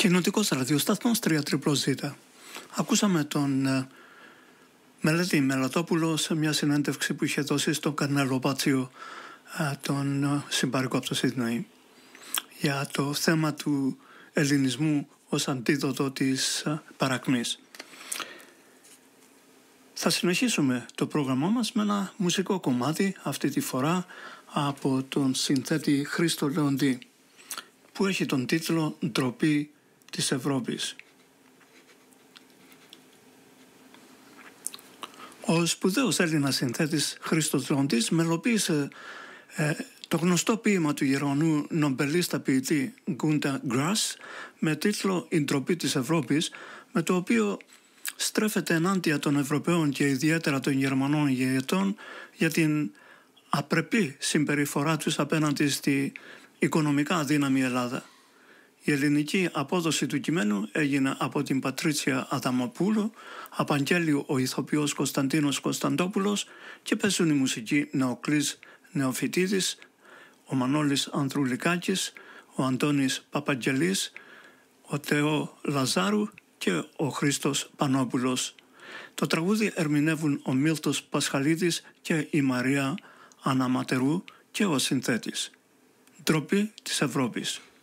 Κοινοτικός ραδιοσταθμός 3ZZZ. Ακούσαμε τον Μελέτη Μελατόπουλο σε μια συνέντευξη που είχε δώσει στον Καρνέλο Μπάτσιο, τον συμπάρικο από το Σίδνεϊ, για το θέμα του ελληνισμού ως αντίδοτο της παρακμής. Θα συνεχίσουμε το πρόγραμμά μας με ένα μουσικό κομμάτι, αυτή τη φορά από τον συνθέτη Χρήστο Λεοντή, που έχει τον τίτλο «Ντροπή της Ευρώπης». Ο σπουδαίος Έλληνας συνθέτης Χρήστος Λεοντής μελοποίησε το γνωστό ποίημα του Γερμανού νομπελίστα ποιητή Γκούντα Γκρας με τίτλο «Η ντροπή της Ευρώπης», με το οποίο στρέφεται ενάντια των Ευρωπαίων και ιδιαίτερα των Γερμανών ηγετών για την απρεπή συμπεριφορά τους απέναντι στη οικονομικά αδύναμη Ελλάδα. Η ελληνική απόδοση του κειμένου έγινε από την Πατρίτσια Αδαμοπούλου, απαγγέλει ο ηθοποιός Κωνσταντίνος Κωνσταντόπουλος και παίζουν η μουσική Νεοκλής Νεοφυτίδης, ο Μανώλης Ανδρουλικάκης, ο Αντώνης Παπαγγελής, ο Θεό Λαζάρου και ο Χρήστος Πανόπουλος. Το τραγούδι ερμηνεύουν ο Μίλτος Πασχαλίδης και η Μαρία Αναματερού και ο συνθέτης. Ντροπή της Ευρώπης.